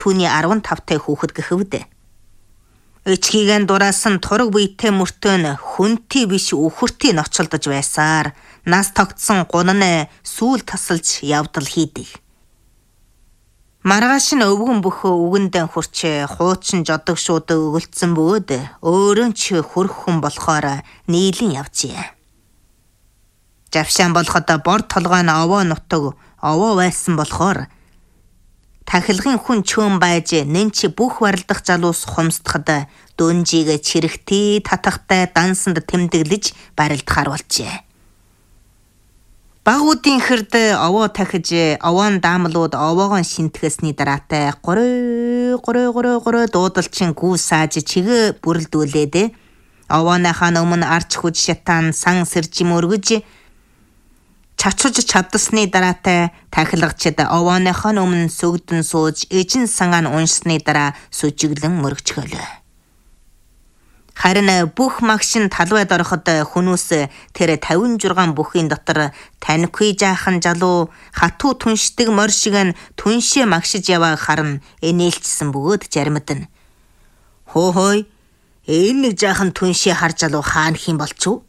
түүний 15-тай хүүхэд гэхэвдэ. Ичхийгэн дураасан тураг биетэй мөртөө нь хүнти биш үхэртий ноцолдож байсаар нас тогтсон гунан сүүл тасалж явдал хийдэг. Маргааш нь өвгөн бөхөө үгэндэн хурч хуучин жодог шууд өгөлдсөн бөгөөд өөрөө ч хүрх хүн болохоор нийлэн явжээ. Завшаан болоход бор толгой нь овоо нутаг овоо байсан болохоор тахилгын хүн чөөн байж нэнчи бүх варлдах залуус хумсдахад дүнжийг чирэгтэй татахтай дансанд тэмдэглэж барилдахаар болжээ. Багуудын хэрд овоо тахиж овоон даамлууд овоогоо шинтгэсний дараатай гурой дуудалчин гүү сааж чигэ бүрэлдүүлээд овооныхаа өмнө арч хүж шатаан сан сэржим өргөж чачууж чадсны дараатай тахилгачд овооныхоо өмнө сүгдэн сууж эжин сангаан уншсны дараа сүжиглэн мөргчгөлөө. Харин бүх магшин талбайд ороход хүнүүс тэр 56 бүхийн дотор танихгүй жаахан залуу хатуу түншдэг морь шиг нь түншээ магшиж яваа харан энээлчсэн бөгөөд жармид нь хөөй энэ нэг жаахан түншээ харж залуу хаана хэм болчихв?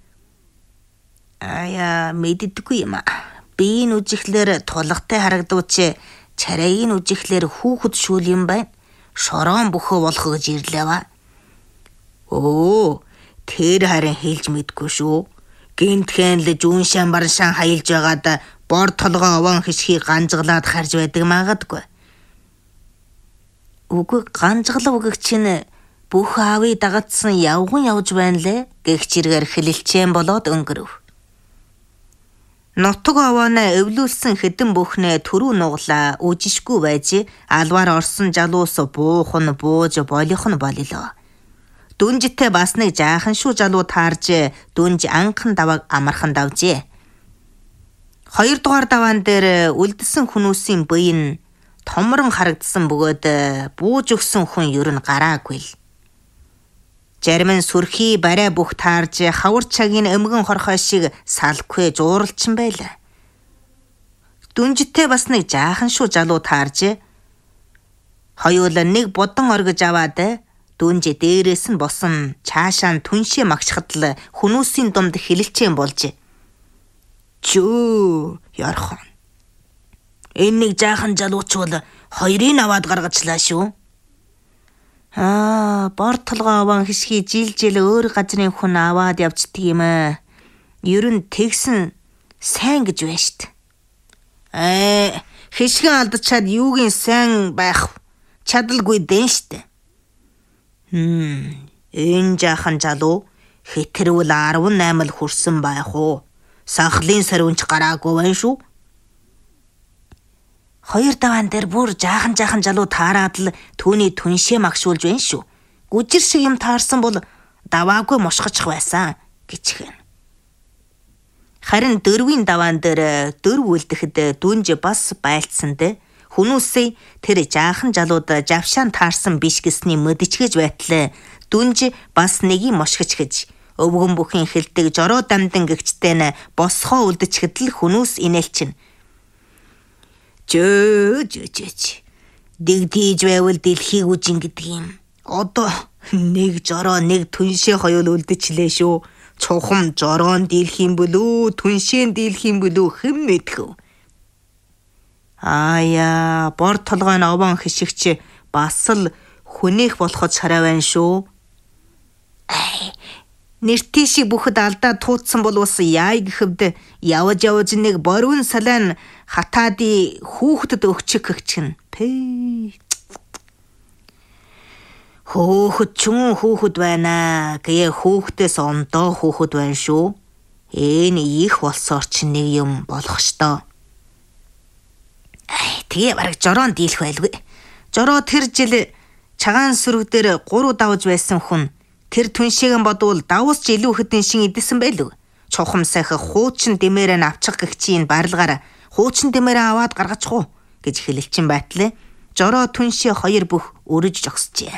Ая мэддэггүй юм. Биеийн үжихлэр тулгатай харагдууч чарайгийн үжихлэр хүүхэд шүүл юм байна. Шороон бөхөө болох гэж ирлээва. Оо, тэр харин хэлж мэдгүй шүү. Гинтхэн л жүүншан баршаан хаялж байгаад бор толгой овоон хишхийг ганжглаад харж байдаг магадгүй. Үгүй ганжглав гэх чинь бүх аавыг дагацсан явган явж байна лээ гэх чиргээр хэлэлчээн болоод өнгөрөв. Нутаг овоонаа эвлүүлсэн хэдэн бүхнээ түрүү нуглаа үжишгүй байж алваар орсон жалуус буухан бууж болох нь болилоо. Дүнжтэй бас нэг жаахан шүү жалуу таарж дүнж анхан даваг амархан давжээ. 2 дугаар даваан дээр үлдсэн хүнүүсийн бие нь томрон харагдсан бөгөөд бууж өгсөн хүн ер нь гараагүй л. Жармин сүрхий барай бүх таарж хавар цагийн эмгэн хорхой шиг салхгүй жууралчин байлаа. Дүнжтэй бас нэг жаахан шүү жалуу таарж хоёул нэг бодон оргиж аваад дүнж дээрээс нь босон цаашаа түншээ магчхад л хүнүүсийн думд хэлэлцэн болж чөө ярхан. Энэ нэг жаахан жалууч бол хоёрыг аваад гаргачлаа шүү. Бор толгой овоон хишхий жилжил өөр газрын хүн аваад явцдаг юм аа. Ер нь тэгсэн сайн гэж байна штт. Хишгэн алдчихад юугийн сайн байх чадалгүй дэн штт. Энэ жаахан залуу хэтэрвэл 18 л хүрсэн байх уу? Сахлын сарвинч гараагүй байна шүү. 2 даваан дээр бүр жаахан залуу таараад л түүний түншээ магшуулж байна шүү. Гүжир шиг юм таарсан бол даваагүй мушгачих байсан гэчихэн. Харин 4-ийн даваан дээр дөрв үлдэхэд дүнж бас байлцсанд хүнүүсээ тэр жаахан залууд завшаан таарсан биш гэсний мэдчихэж байтал дүнж бас нэгийг мушгиж гэж өвгөн бүхийн хэлдэг жороо дамдан гэгчтэй нь босхоо үлдчихэд л хүнүүс инээлчин. Дэгдийж байвал дэлхийг үжин гэдэг юм. Одоо нэг жороо нэг түншээ хоёул үлдчихлээ шүү. Цухам жороон дийлхийн бүлүү түншээ дийлхийн бүлүү хэн мэдхв. Бор толгой нь овоон хишигч бас л хүнийх болоход царай байна шүү. Нэртий шиг бүхэд алдаа туутсан бол ус яй гэхэвд явж нэг борвин салаан хатаади хүүхдэд өгчих гэгчин. Хүүхэд чүн хүүхэд байна. Гээ хүүхдээс ондоо хүүхэд байна шүү. Энэ их болсоор ч нэг юм болох штоо. Тэгээ бараг жороон дийлэх байлгүй. Жороо тэр жил чагаан сүрэг дээр 3 давж байсан хүн тэр түншээгэн бодвол давус ч илүү хэдэн шин идэсэн байлгүй. Чухам сайхан хуучин дэмээрээ авчих гэгчийн барилгаар хуучин дэмээрээ аваад гаргачихуу гэж хэлэлчин байтал жороо түншээ 2 бүх өрөж жогсжээ.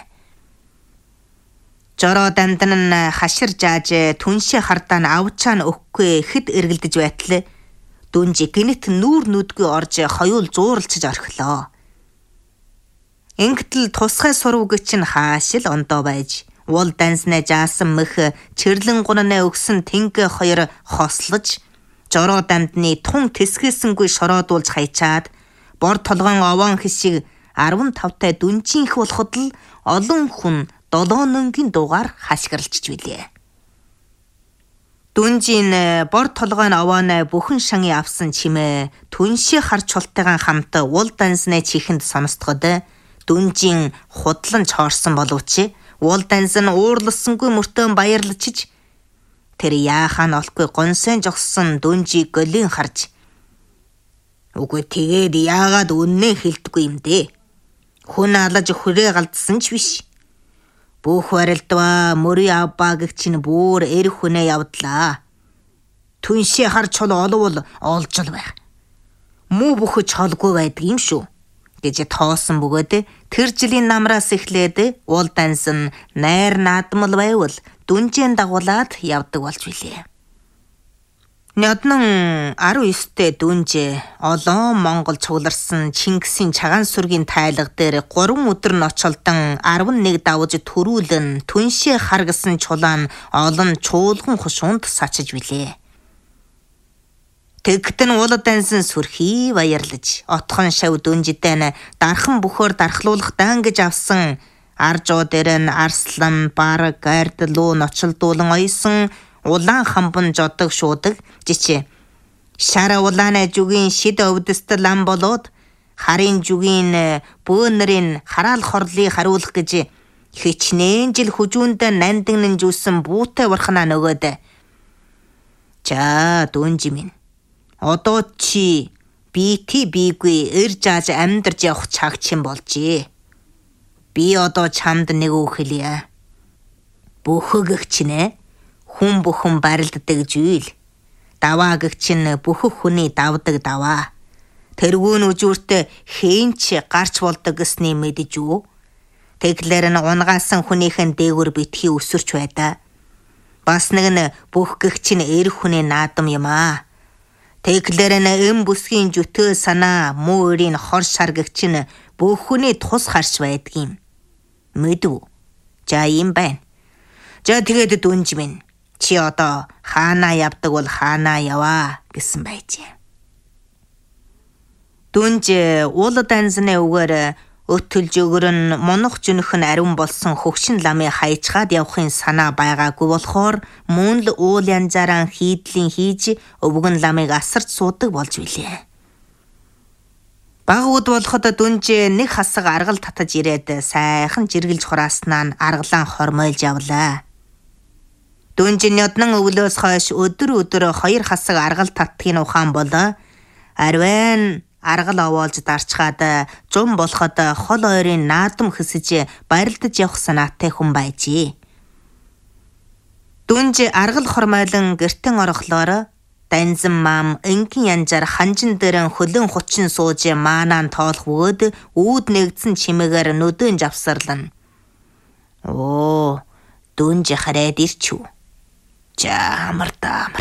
Жороо дандан нь хашир жааж түншээ хардаа нь авчаа нь өгөхгүй хэд эргэлдэж байтал дүнж гинэт нүүр нүдгүй орж хоёул зууралцж орхилоо. Ингэтэл тусгай сурвгч нь хаашил ондоо байж, уул данснаа жаасан мөх чирлэн гунанаа өгсөн тэнгэ хоёр хослож, жороо дамдны тун тэсгээсэнгүй шороодуулж хайчаад, бор толгойн овоон хишиг 15-тай дүнжинх болоход л олон хүн 7 нөнгийн дуугаар хашгирлж билээ. Дүнжин бор толгойн овоонаа бүхэн шанги авсан чимээ түншээ харж чултайгаан хамт уул данснаа чихэнд сонстгод дүнжин худлан чоорсон боловч уул данс нь уурлассангүй мөртөө баярлачиж тэр яахаа нь олгүй гонсоо жогссон дүнжийг голын харж үгүй тэгээд яагаад үннээ хэлдэггүй юм дээ. Хүн алаж хүрээ галдсан ч биш. Бүх барилдва мөрий авбаа гэх чинь бүр эр хүнээ явдлаа. Түншээ харж чул олвол олж л байх. Муу бүхэж холгүй байдаг юм шүү гэж тоосон бөгөөд тэр жилийн намраас эхлээд уул данс нь найр наадмал байвал дүнжийн дагуулад явдаг болж билээ. Нёднон 19-тэй дүнж олон Монгол цугларсан Чингисийн цагаан сүргийн тайлга дээр 3 өдөр ночолдон 11 давж төрүүлэн түншээ харгасан чулаан олон чуулган хушуунд сачиж билээ. Тэгтэн уул дансан сүрхий баярлаж отхон шав дүнжтэй нь дархан бөхөөр дархлуулах дан гэж авсан аржуу дээр нь арслан бар гард луу ночолдуулан ойсон улаан хамбан жодог шуудаг жичээ шара улааны жүгийн шид өвдөстөл лам болоод харын жүгийн бөөнөрийн хараал хорлыг хариулах гэж хичнээн жил хүжүүнд нандинэн жүүсэн буутай бархнаа нөгөөд за дүнжи минь одоо чи бийгүй эр жааж амьдарч явах чагчин болжээ. Би одоо чамд нэг үг хэлье. Бүхэг гэгчнэ хүн бүхэн барилддаг зүйл. Даваа гэгчин бүхэг хүний давдаг даваа. Тэргүүн үжүүртээ хeenч гарч болдог гэсний мэдэж үү? Тэглэр нь унгаасан хүнийхэн дээгүр битгий өсөрч байдаа. Бас нэг нь бүх гэгчин эр хүний наадам юм аа. Тэглэр нь эм бүсгийн жүтөө санаа муу өрийн хор шар гэгчин бүх хүний тус харж байдгийм. Мэдв. За юм байна. За тэгээд дүнж минь чи одоо хаанаа явдаг бол хаанаа яваа гэсэн байжээ. Дүнж уул дансны үгээр өтөлж өгөрн монох жөнөх нь ариун болсон хөгшин ламыг хайчгаад явахын санаа байгаагүй болохоор мөн л уул янзаараа хийдлийн хийж өвгөн ламыг асарч суудаг болж билээ. Баг үд болоход дүнж нэг хасаг аргал татаж ирээд сайхан жиргэлж хурааснаа нь аргалаан хормойлж явлаа. Дүнж нёднон өвлөөс хойш өдөр 2 хасаг аргал татдгийн ухаан болоо арвайн аргал овоолж дарчгаад жум болоход хол ойрын наадам хэсэж барилдаж явах санаатай хүн байжээ. Дүнж аргал хормойлон гертэн орохлоор данзан мам энгийн янжаар ханжин дээр хөлөн хучин сууж маанаа тоолох бөгөөд үүд нэгдсэн чимээгээр нүдэн завсарлана. Оо, дүнж хараад ирчүү. За амар.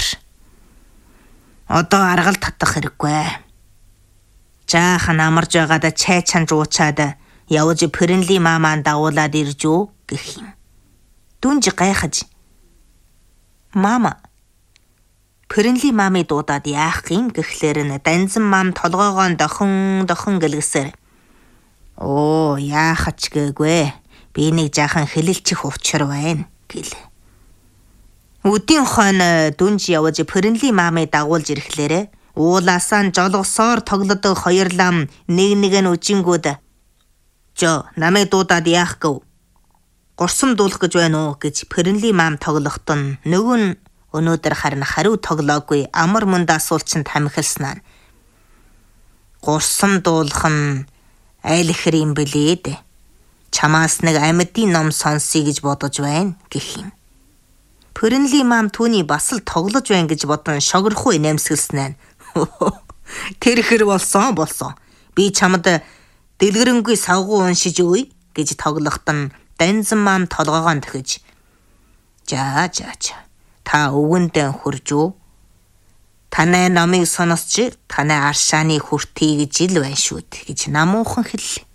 Одоо аргал татах хэрэггүй. Жаахан амарж байгаад чай чанж уучаад явж Пэрэнли маамаа дагуулад ирж үү гэх юм. Дүнж гайхаж. Мама. Пэрэнли маамыг дуудаад яах юм гэхлээр нь данзан маам толгоогоо дохон гэлгэсээр. Оо, яахач гээгүй. Би нэг жаахан хэлэлчих учир байна гэл. Үдийн хойно дүнж явж Пэрэнли маамыг дагуулж ирэхлээр уулаасаа жолгосоор тоглодог хоёр лам нэг нь үжингүүд. Жо, намайг дуудаад яах гэв? Гурсам дуулах гэж байна уу гэж Пэрэнли маам тоглохт нь нөгөө нь өнөөдөр харин хариу тоглоогүй амар мөнд асуулчин тамхилснаа. Гурсам дуулах нь айл ихэр юм бэлээд. Чамаас нэг амьдын ном сонсъё гэж бодож байна гэх юм. Пэрэнли маам түүний бас л тоглож байна гэж бодон шогрохуй нэмсгэлснээр. Тэр хэр болсон. Би чамд дэлгэрэнгүй савгуу уншиж өгье гэж тоглохт нь данзан маам толгоогоо төхөж. За. Та өвгөндөө хурж үү? Танай номыг сонсч танай аршааны хүртий гэж ил байна шүү гэж намуухан хэллээ.